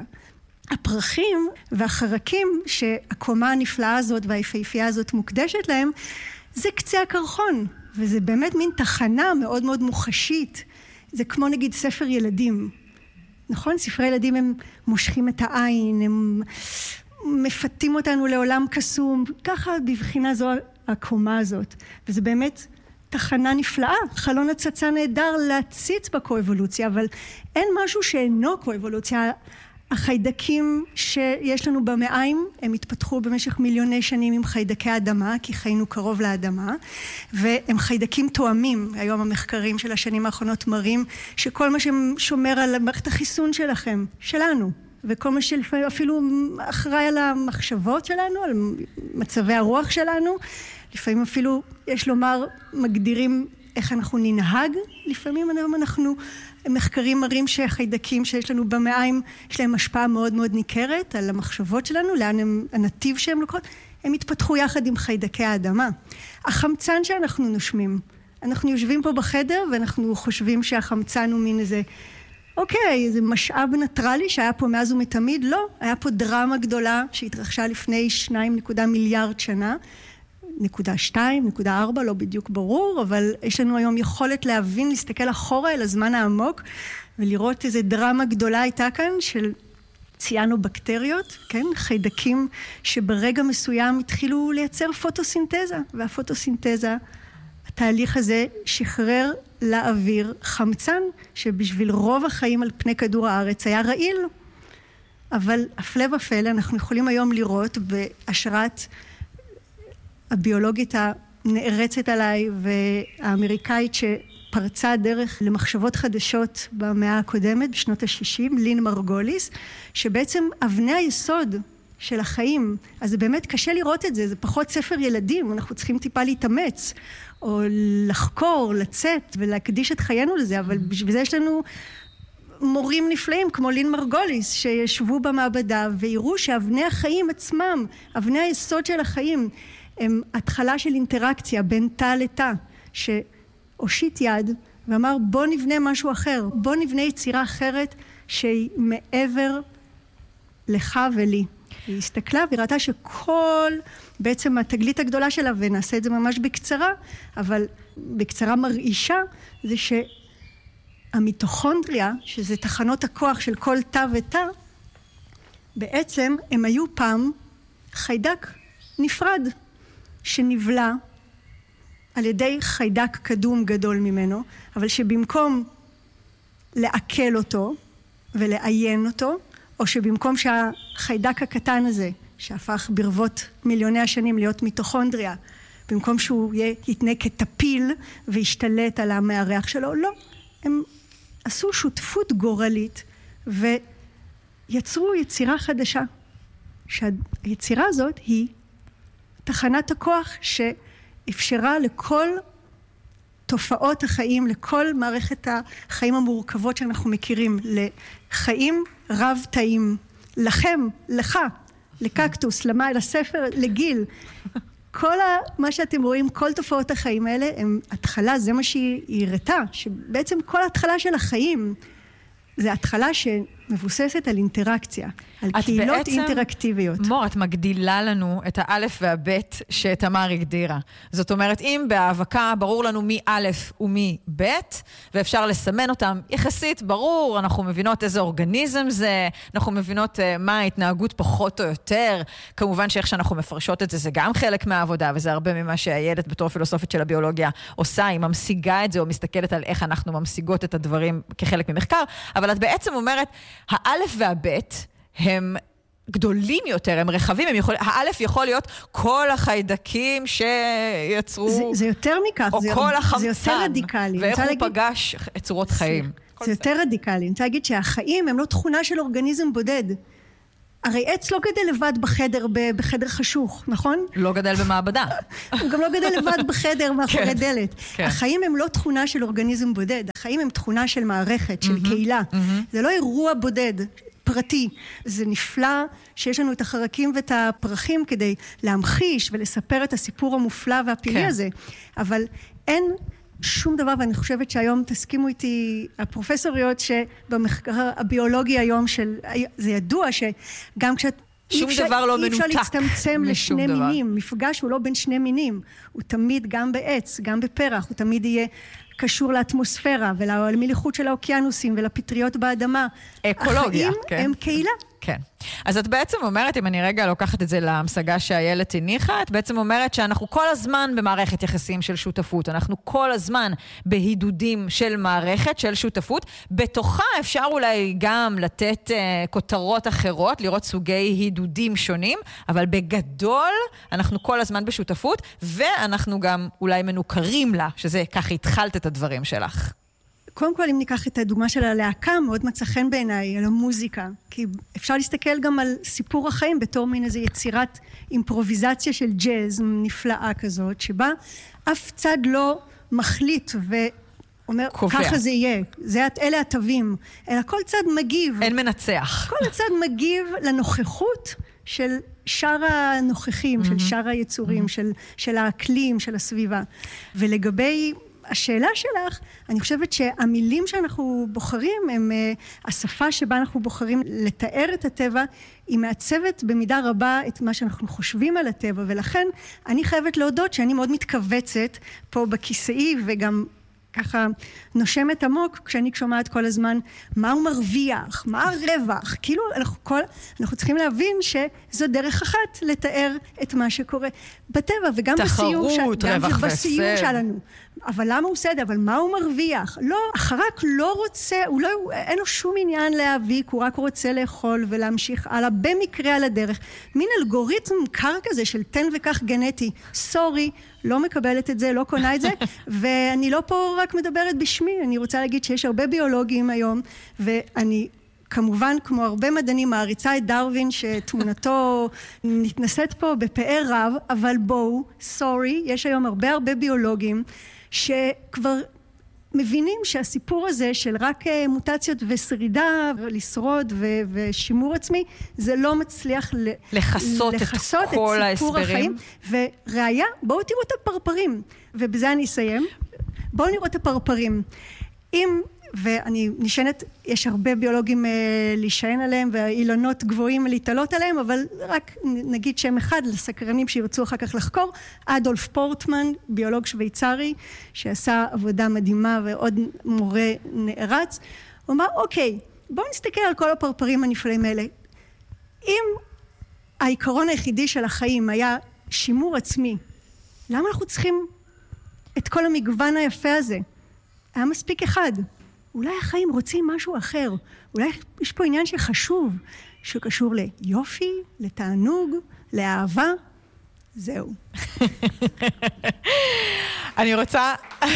הפרחים והחרקים שהקומה הנפלאה הזאת והיפהפייה הזאת מוקדשת להם, זה קצה הקרחון. וזה באמת מין תחנה מאוד מאוד מוחשית. זה כמו נגיד ספר ילדים. נכון? ספרי ילדים הם מושכים את העין, הם מפתים אותנו לעולם קסום. ככה בבחינה זו הקומה הזאת. וזה באמת תחנה נפלאה. חלון הצצה נהדר להציץ בקו-אבולוציה, אבל אין משהו שאינו קו-אבולוציה. החיידקים שיש לנו במעיים, הם התפתחו במשך מיליוני שנים עם חיידקי האדמה, כי חיינו קרוב לאדמה, והם חיידקים תואמים. היום המחקרים של השנים האחרונות מראים שכל מה ששומר על מערכת החיסון שלכם, שלנו, וכל מה שאפילו אחראי על המחשבות שלנו, על מצבי הרוח שלנו, לפעמים אפילו, יש לומר, מגדירים איך אנחנו ננהג, לפעמים אנחנו... מחקרים מראים שהחיידקים שיש לנו במעיים, יש להם השפעה מאוד מאוד ניכרת על המחשבות שלנו, לאן הם, הנתיב שהם לוקחות, הם התפתחו יחד עם חיידקי האדמה. החמצן שאנחנו נושמים, אנחנו יושבים פה בחדר ואנחנו חושבים שהחמצן הוא מין איזה, אוקיי, איזה משאב נטרלי שהיה פה מאז ומתמיד, לא, היה פה דרמה גדולה שהתרחשה לפני שניים נקודה מיליארד שנה, נקודה שתיים, נקודה ארבע, לא בדיוק ברור, אבל יש לנו היום יכולת להבין, להסתכל אחורה אל הזמן העמוק, ולראות איזה דרמה גדולה הייתה כאן של ציאנו-בקטריות, כן? חיידקים שברגע מסוים התחילו לייצר פוטוסינתזה, והפוטוסינתזה, התהליך הזה שחרר לאוויר חמצן, שבשביל רוב החיים על פני כדור הארץ היה רעיל. אבל הפלא ופלא, אנחנו יכולים היום לראות בהשראת הביולוגית הנערצת עליי והאמריקאית שפרצה דרך למחשבות חדשות במאה הקודמת, בשנות ה-שישים, לין מרגוליס, שבעצם אבני היסוד של החיים. אז זה באמת קשה לראות את זה, זה פחות ספר ילדים, אנחנו צריכים טיפה להתאמץ, או לחקור, לצאת ולהקדיש את חיינו לזה, אבל בשביל זה יש לנו מורים נפלאים כמו לין מרגוליס, שישבו במעבדה ויראו שאבני החיים עצמם, אבני היסוד של החיים, הם התחלה של אינטראקציה בין תא לתא, שהושיט יד ואמר בוא נבנה משהו אחר, בוא נבנה יצירה אחרת שהיא מעבר לך ולי. היא הסתכלה וראתה שכל, בעצם התגלית הגדולה שלה, ונעשה את זה ממש בקצרה, אבל בקצרה מרעישה, זה שהמיטוכונדריה, שזה תחנות הכוח של כל תא ותא, בעצם הם היו פעם חיידק נפרד, שנבלע על ידי חיידק קדום גדול ממנו, אבל שבמקום לעכל אותו ולעיין אותו, או שבמקום שהחיידק הקטן הזה, שהפך ברבות מיליוני השנים להיות מיטוכונדריה, במקום שהוא יתנה כטפיל וישתלט על המארח שלו, לא. הם עשו שותפות גורלית ויצרו יצירה חדשה. שהיצירה הזאת היא תחנת הכוח שאפשרה לכל תופעות החיים, לכל מערכת החיים המורכבות שאנחנו מכירים, לחיים רב תאים, לכם, לך, לקקטוס, למה, לספר, לגיל. כל מה שאתם רואים, כל תופעות החיים האלה, הם התחלה, זה מה שהיא הראתה, שבעצם כל התחלה של החיים, זה התחלה שמבוססת על אינטראקציה, על קהילות בעצם, אינטראקטיביות. מור, את מגדילה לנו את האלף והבית שתמר הגדירה. זאת אומרת, אם בהאבקה ברור לנו מי א' ומי ב', ואפשר לסמן אותם יחסית, ברור, אנחנו מבינות איזה אורגניזם זה, אנחנו מבינות uh, מה ההתנהגות פחות או יותר, כמובן שאיך שאנחנו מפרשות את זה, זה גם חלק מהעבודה, וזה הרבה ממה שהילד בתור פילוסופית של הביולוגיה עושה, היא ממשיגה את זה, או מסתכלת על איך אנחנו ממשיגות את הדברים כחלק ממחקר, אבל את בעצם אומרת, האלף והבית הם גדולים יותר, הם רחבים, הם יכול, האלף יכול להיות כל החיידקים שיצרו, זה, זה יותר מכך, או זה, כל החמצן, זה יותר רדיקלי. ואיך הוא להגיד, פגש את צורות חיים. זה, זה יותר רדיקלי. אני רוצה להגיד שהחיים הם לא תכונה של אורגניזם בודד. הרי עץ לא גדל לבד בחדר, בחדר חשוך, נכון? לא גדל במעבדה. הוא גם לא גדל לבד בחדר מאחורי דלת. החיים הם לא תכונה של אורגניזם בודד, החיים הם תכונה של מערכת, של קהילה. זה לא אירוע בודד, פרטי. זה נפלא שיש לנו את החרקים ואת הפרחים כדי להמחיש ולספר את הסיפור המופלא והפלאי הזה. אבל אין שום דבר, ואני חושבת שהיום תסכימו איתי הפרופסוריות שבמחקר הביולוגי היום של, זה ידוע שגם כשאת שום דבר לא מנותק. אי אפשר להצטמצם לשני מינים. מפגש הוא לא בין שני מינים. הוא תמיד גם בעץ, גם בפרח, הוא תמיד יהיה קשור לאטמוספירה ולמליחות של האוקיינוסים ולפטריות באדמה. אקולוגיה. החיים כן. הם קהילה. כן. אז את בעצם אומרת, אם אני רגע לוקחת את זה להמשגה שהילד הניחה, את בעצם אומרת שאנחנו כל הזמן במערכת יחסים של שותפות, אנחנו כל הזמן בהידודים של מערכת של שותפות, בתוכה אפשר אולי גם לתת uh, כותרות אחרות, לראות סוגי הידודים שונים, אבל בגדול אנחנו כל הזמן בשותפות, ואנחנו גם אולי מנוכרים לה, שזה ככה התחלת את הדברים שלך. קודם כל, אם ניקח את הדוגמה של הלהקה, מאוד מצא חן בעיניי, על המוזיקה. כי אפשר להסתכל גם על סיפור החיים בתור מין איזו יצירת אימפרוביזציה של ג'אז נפלאה כזאת, שבה אף צד לא מחליט ואומר, קובע. ככה זה יהיה, זה, אלה התווים, אלא כל צד מגיב. אין מנצח. כל הצד מגיב לנוכחות של שאר הנוכחים, mm-hmm. של שאר היצורים, mm-hmm. של, של האקלים, של הסביבה. ולגבי השאלה שלך, אני חושבת שהמילים שאנחנו בוחרים, הם, השפה שבה אנחנו בוחרים לתאר את הטבע, היא מעצבת במידה רבה את מה שאנחנו חושבים על הטבע, ולכן אני חייבת להודות שאני מאוד מתכווצת פה בכיסאי, וגם ככה נושמת עמוק, כשאני שומעת כל הזמן מה הוא מרוויח, מה הרווח, כאילו אנחנו, כל, אנחנו צריכים להבין שזו דרך אחת לתאר את מה שקורה בטבע, וגם בסיור, ש... גם בסיור שלנו. אבל למה הוא עושה את זה? אבל מה הוא מרוויח? לא, החרק לא רוצה, הוא לא, אין לו שום עניין להאביק, הוא רק רוצה לאכול ולהמשיך הלאה, במקרה על הדרך. מין אלגוריתם קר כזה של תן וכך גנטי. סורי, לא מקבלת את זה, לא קונה את זה, ואני לא פה רק מדברת בשמי, אני רוצה להגיד שיש הרבה ביולוגים היום, ואני כמובן, כמו הרבה מדענים, מעריצה את דרווין, שתמונתו נתנסית פה בפאר רב, אבל בואו, סורי, יש היום הרבה הרבה ביולוגים, שכבר מבינים שהסיפור הזה של רק מוטציות ושרידה, לשרוד ו- ושימור עצמי, זה לא מצליח לחסות, לחסות את כל את סיפור ההסברים. החיים. וראיה, בואו תראו את הפרפרים, ובזה אני אסיים. בואו נראו את הפרפרים. אם, ואני נשענת, יש הרבה ביולוגים אה, להישען עליהם, והאילונות גבוהים להתעלות עליהם, אבל רק נגיד שם אחד לסקרנים שירצו אחר כך לחקור, אדולף פורטמן, ביולוג שוויצרי, שעשה עבודה מדהימה ועוד מורה נערץ, הוא אמר, אוקיי, בואו נסתכל על כל הפרפרים הנפלאים האלה. אם העיקרון היחידי של החיים היה שימור עצמי, למה אנחנו צריכים את כל המגוון היפה הזה? היה מספיק אחד. אולי החיים רוצים משהו אחר. אולי יש פה עניין שחשוב, שקשור ליופי, לתענוג, לאהבה. זהו. אני רוצה,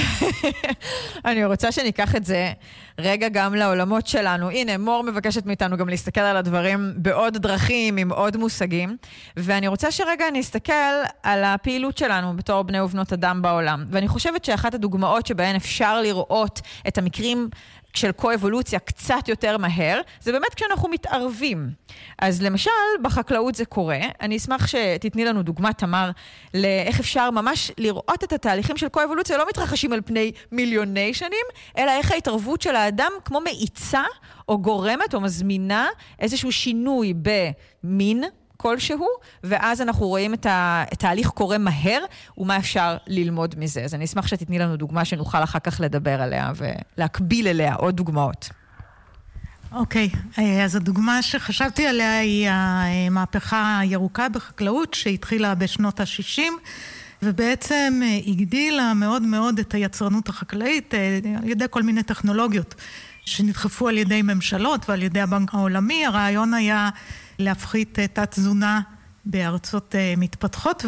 אני רוצה שניקח את זה רגע גם לעולמות שלנו. הנה, מור מבקשת מאיתנו גם להסתכל על הדברים בעוד דרכים, עם עוד מושגים. ואני רוצה שרגע נסתכל על הפעילות שלנו בתור בני ובנות אדם בעולם. ואני חושבת שאחת הדוגמאות שבהן אפשר לראות את המקרים של קו-אבולוציה קצת יותר מהר, זה באמת כשאנחנו מתערבים. אז למשל, בחקלאות זה קורה. אני אשמח שתתני לנו דוגמה, תמר, לאיך אפשר ממש לראות את התהליכים של קו-אבולוציה, לא מתרחשים על פני מיליוני שנים, אלא איך ההתערבות של האדם כמו מאיצה, או גורמת, או מזמינה איזשהו שינוי במין כלשהו, ואז אנחנו רואים את התהליך קורה מהר, ומה אפשר ללמוד מזה. אז אני אשמח שתתני לנו דוגמה שנוכל אחר כך לדבר עליה, ולהקביל אליה עוד דוגמאות. אוקיי, אז הדוגמה שחשבתי עליה היא המהפכה הירוקה בחקלאות, שהתחילה בשנות ה-שישים, ובעצם הגדילה מאוד מאוד את היצרנות החקלאית, על ידי כל מיני טכנולוגיות, שנדחפו על ידי ממשלות ועל ידי הבנק העולמי. הרעיון היה להפחית תת תזונה בארצות מתפתחות,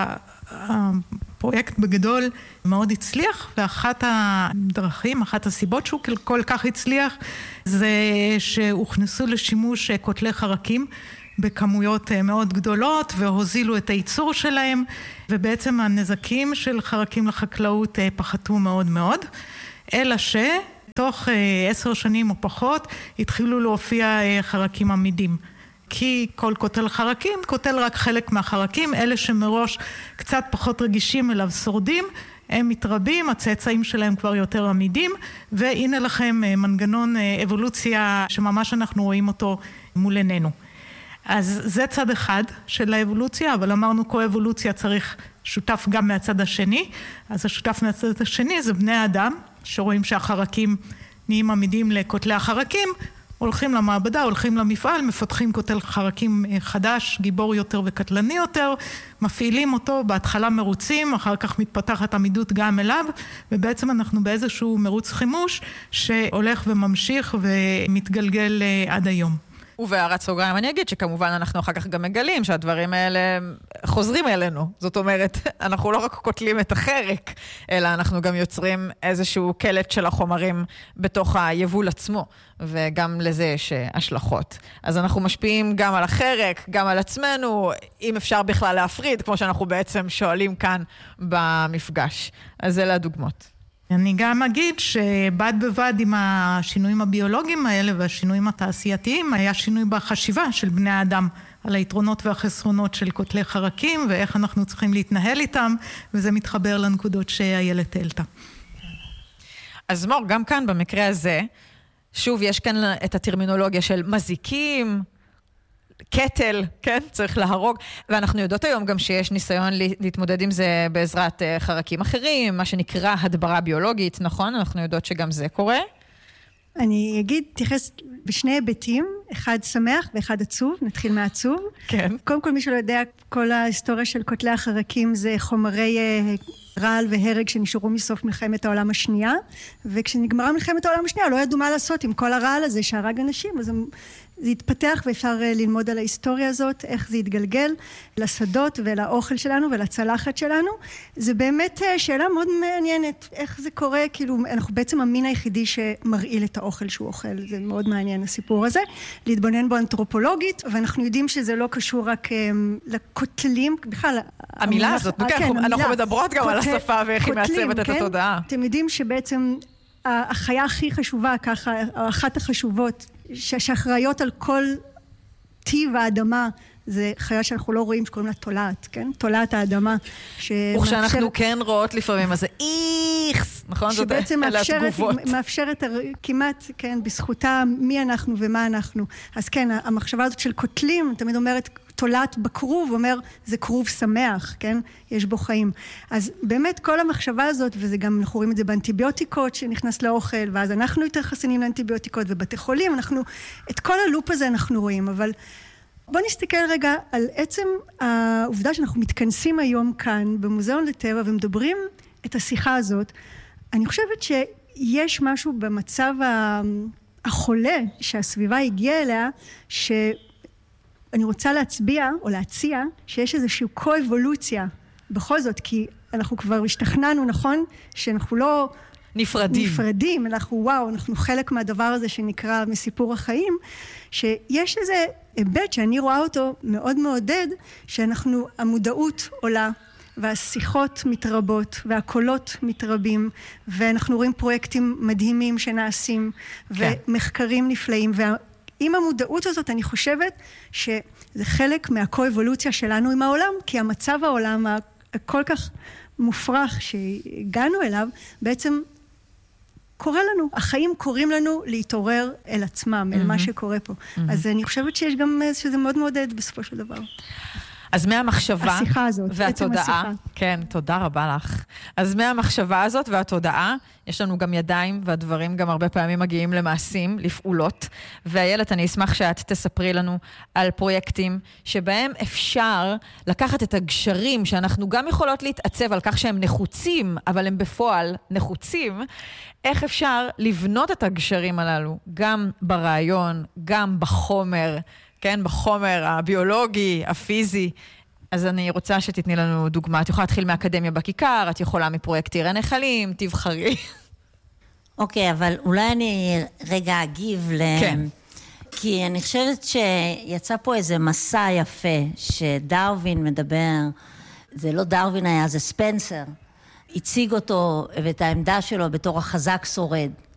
והפרויקט בגדול מאוד הצליח, ואחת הדרכים, אחת הסיבות שהוא כל כך הצליח, זה שהוכנסו לשימוש קוטלי חרקים בכמויות מאוד גדולות, והוזילו את הייצור שלהם, ובעצם הנזקים של חרקים לחקלאות פחתו מאוד מאוד, אלא ש... תוך עשר שנים או פחות התחילו להופיע חרקים עמידים. כי כל קוטל חרקים, קוטל רק חלק מהחרקים, אלה שמראש קצת פחות רגישים אליו שורדים, הם מתרבים, הצאצאים שלהם כבר יותר עמידים, והנה לכם מנגנון אבולוציה שממש אנחנו רואים אותו מול עינינו. אז זה צד אחד של האבולוציה, אבל אמרנו קו-אבולוציה צריך שותף גם מהצד השני, אז השותף מהצד השני זה בני האדם, שרואים שהחרקים נהיים עמידים לקוטלי החרקים, הולכים למעבדה, הולכים למפעל, מפתחים קוטל חרקים חדש, גיבור יותר וקטלני יותר, מפעילים אותו, בהתחלה מרוצים, אחר כך מתפתחת עמידות גם אליו, ובעצם אנחנו באיזשהו מרוץ חימוש שהולך וממשיך ומתגלגל עד היום. ובהערת סוגריים אני אגיד שכמובן אנחנו אחר כך גם מגלים שהדברים האלה חוזרים אלינו. זאת אומרת, אנחנו לא רק קוטלים את החרק, אלא אנחנו גם יוצרים איזשהו קלט של החומרים בתוך היבול עצמו, וגם לזה יש השלכות. אז אנחנו משפיעים גם על החרק, גם על עצמנו, אם אפשר בכלל להפריד, כמו שאנחנו בעצם שואלים כאן במפגש. אז אלה הדוגמות. אני גם אגיד שבד בבד עם השינויים הביולוגיים האלה והשינויים התעשייתיים, היה שינוי בחשיבה של בני האדם על היתרונות והחסרונות של קוטלי חרקים ואיך אנחנו צריכים להתנהל איתם, וזה מתחבר לנקודות שאיילת העלתה. אז מור, גם כאן במקרה הזה, שוב יש כאן את הטרמינולוגיה של מזיקים, קטל, כן? צריך להרוג. ואנחנו יודעות היום גם שיש ניסיון להתמודד עם זה בעזרת חרקים אחרים, מה שנקרא הדברה ביולוגית, נכון? אנחנו יודעות שגם זה קורה. אני אגיד, תייחס בשני היבטים, אחד שמח ואחד עצוב, נתחיל מהעצוב. כן. קודם כל, מי שלא יודע, כל ההיסטוריה של קוטלי החרקים זה חומרי רעל והרג שנשארו מסוף מלחמת העולם השנייה, וכשנגמרה מלחמת העולם השנייה לא ידעו מה לעשות עם כל הרעל הזה שהרג אנשים, אז הם... זה התפתח ואפשר ללמוד על ההיסטוריה הזאת, איך זה יתגלגל לשדות ולאוכל שלנו ולצלחת שלנו. זה באמת שאלה מאוד מעניינת, איך זה קורה, כאילו אנחנו בעצם המין היחידי שמרעיל את האוכל שהוא אוכל, זה מאוד מעניין הסיפור הזה, להתבונן בו אנתרופולוגית, ואנחנו יודעים שזה לא קשור רק לקוטלים, בכלל... המילה הזאת, אנחנו מדברות גם על השפה ואיך היא מעצבת את התודעה. אתם יודעים שבעצם החיה הכי חשובה, ככה, אחת החשובות, שאחראיות על כל טיב האדמה, זה חיה שאנחנו לא רואים, שקוראים לה תולעת, כן? תולעת האדמה. וכשאנחנו כן רואות לפעמים, אז זה איכס, נכון? שבעצם מאפשרת, מאפשרת כמעט, כן, בזכותה מי אנחנו ומה אנחנו. אז כן, המחשבה הזאת של קוטלים, תמיד אומרת, תולעת בכרוב, אומר, זה כרוב שמח, כן? יש בו חיים. אז באמת כל המחשבה הזאת, וזה גם, אנחנו רואים את זה באנטיביוטיקות שנכנס לאוכל, ואז אנחנו יותר חסינים לאנטיביוטיקות, ובתי חולים, אנחנו, את כל הלופ הזה אנחנו רואים, אבל בואו נסתכל רגע על עצם העובדה שאנחנו מתכנסים היום כאן, במוזיאון לטבע, ומדברים את השיחה הזאת. אני חושבת שיש משהו במצב החולה, שהסביבה הגיעה אליה, ש... אני רוצה להצביע או להציע שיש איזושהי קו-אבולוציה בכל זאת, כי אנחנו כבר השתכנענו, נכון? שאנחנו לא נפרדים. נפרדים, אנחנו וואו, אנחנו חלק מהדבר הזה שנקרא מסיפור החיים, שיש איזה היבט שאני רואה אותו מאוד מעודד, שאנחנו, המודעות עולה, והשיחות מתרבות, והקולות מתרבים, ואנחנו רואים פרויקטים מדהימים שנעשים, כן. ומחקרים נפלאים, וה... עם המודעות הזאת אני חושבת שזה חלק מהקו-אבולוציה שלנו עם העולם, כי המצב העולם הכל כך מופרך שהגענו אליו, בעצם קורה לנו, החיים קוראים לנו להתעורר אל עצמם, אל מה שקורה פה. אז אני חושבת שיש גם שזה מאוד מעודד בסופו של דבר. אז מהמחשבה השיחה הזאת, והתודעה, כן, תודה רבה לך. אז מהמחשבה הזאת והתודעה, יש לנו גם ידיים, והדברים גם הרבה פעמים מגיעים למעשים, לפעולות. ואיילת, אני אשמח שאת תספרי לנו על פרויקטים שבהם אפשר לקחת את הגשרים, שאנחנו גם יכולות להתעצב על כך שהם נחוצים, אבל הם בפועל נחוצים, איך אפשר לבנות את הגשרים הללו, גם ברעיון, גם בחומר, כן, בחומר הביולוגי, הפיזי. אז אני רוצה שתתני לנו דוגמה. את יכולה להתחיל מאקדמיה בכיכר, את יכולה מפרויקט עיר הנחלים, תבחרי. אוקיי, אבל אולי אני רגע אגיב ל... כן. כי אני חושבת שיצא פה איזה מסע יפה, שדרווין מדבר, זה לא דרווין היה, זה ספנסר. הציג אותו ואת העמדה שלו בתור החזק שורד.